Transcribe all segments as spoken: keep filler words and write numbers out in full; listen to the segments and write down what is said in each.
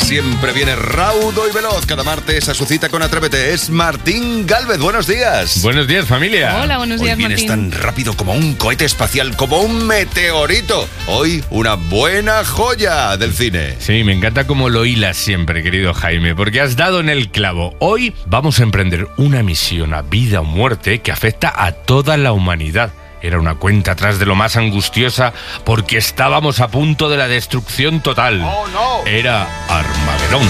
siempre viene raudo y veloz. Cada martes a su cita con Atrévete es Martín Gálvez. Buenos días. Buenos días, familia. Hola, buenos días, Hoy vienes Martín. tan rápido como un cohete espacial, como un meteorito. Hoy una buena joya del cine. Sí, me encanta cómo lo hilas siempre, querido Jaime, porque has dado en el clavo. Hoy vamos a emprender una misión a vida o muerte que afecta a toda la humanidad. Era una cuenta atrás de lo más angustiosa porque estábamos a punto de la destrucción total. Oh, no. Era Armagedón.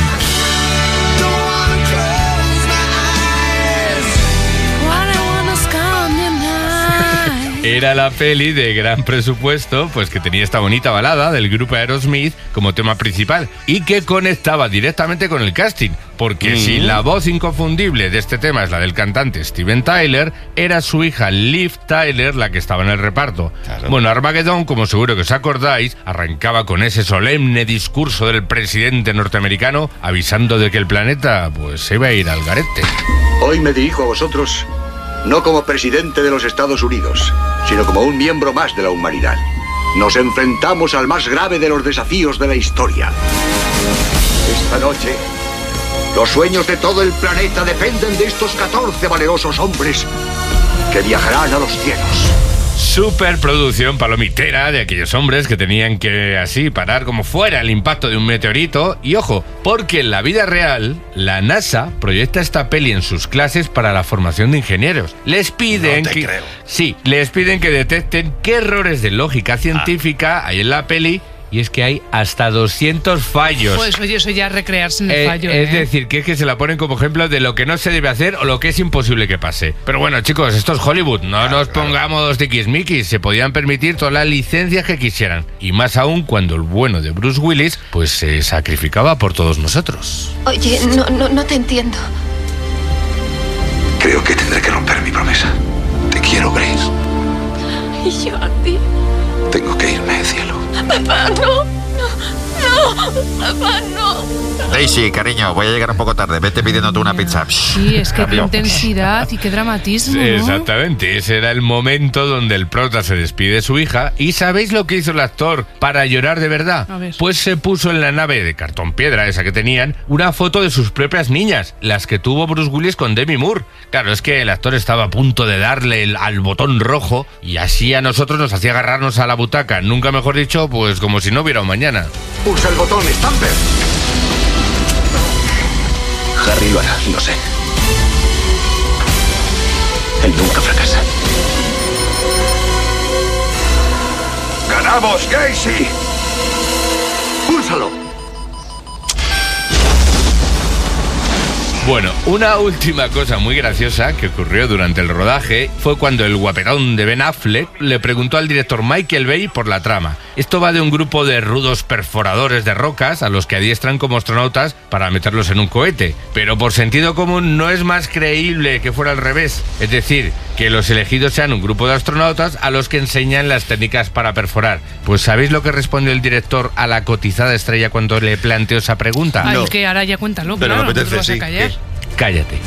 Era la peli de gran presupuesto, pues que tenía esta bonita balada del grupo Aerosmith como tema principal y que conectaba directamente con el casting, porque mm. si la voz inconfundible de este tema es la del cantante Steven Tyler, era su hija Liv Tyler la que estaba en el reparto. Claro. Bueno, Armageddon, como seguro que os acordáis, arrancaba con ese solemne discurso del presidente norteamericano avisando de que el planeta pues se iba a ir al garete. Hoy me dirijo a vosotros no como presidente de los Estados Unidos, sino como un miembro más de la humanidad. Nos enfrentamos al más grave de los desafíos de la historia. Esta noche, los sueños de todo el planeta dependen de estos catorce valerosos hombres que viajarán a los cielos. Superproducción palomitera de aquellos hombres que tenían que así parar como fuera el impacto de un meteorito. Y ojo, porque en la vida real la NASA proyecta esta peli en sus clases para la formación de ingenieros. Les piden no te que creo. sí, les piden que detecten qué errores de lógica científica ah. hay en la peli. Y es que hay hasta doscientos fallos. Pues oye, eso ya es recrearse en el eh, fallo. Es ¿eh? decir, que es que se la ponen como ejemplo de lo que no se debe hacer o lo que es imposible que pase. Pero bueno, chicos, esto es Hollywood. No claro, nos claro. pongamos tiquismiquis. Se podían permitir todas las licencias que quisieran. Y más aún cuando el bueno de Bruce Willis pues se sacrificaba por todos nosotros. Oye, no, no, no te entiendo. Creo que tendré que romper mi promesa. Te quiero, Grace. ¿Y yo a ti? Tengo que irme, cielo. Papá, no, no, no, papá, no. Daisy, cariño, voy a llegar un poco tarde. Vete pidiéndote una pizza. Sí, es que qué intensidad y qué dramatismo, ¿no? Exactamente, ese era el momento donde el prota se despide de su hija. ¿Y sabéis lo que hizo el actor para llorar de verdad? A ver. Pues se puso en la nave de cartón piedra, esa que tenían, una foto de sus propias niñas, las que tuvo Bruce Willis con Demi Moore. Claro, es que el actor estaba a punto de darle el, al botón rojo y así a nosotros nos hacía agarrarnos a la butaca, nunca mejor dicho, pues como si no hubiera un mañana. Pulsa el botón, Stamper. Harry lo hará, lo sé. Él nunca fracasa. ¡Ganamos, Casey! ¡Púlsalo! Bueno, una última cosa muy graciosa que ocurrió durante el rodaje fue cuando el guapetón de Ben Affleck le preguntó al director Michael Bay por la trama. Esto va de un grupo de rudos perforadores de rocas a los que adiestran como astronautas para meterlos en un cohete. Pero por sentido común no es más creíble que fuera al revés. Es decir, que los elegidos sean un grupo de astronautas a los que enseñan las técnicas para perforar. Pues ¿sabéis lo que respondió el director a la cotizada estrella cuando le planteó esa pregunta? Ay, No. que ahora ya cuéntalo, Pero claro, me apetece, ¿no te vas a sí. callar? ¿Qué? Cállate.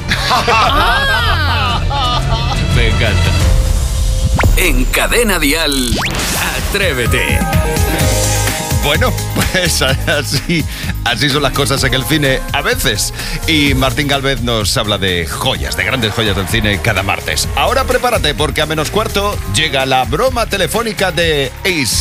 Ah. Me encanta. En Cadena Dial, Atrévete. Bueno, pues así, así son las cosas en el cine a veces. Y Martín Gálvez nos habla de joyas, de grandes joyas del cine cada martes. Ahora prepárate porque a menos cuarto llega la broma telefónica de Ace.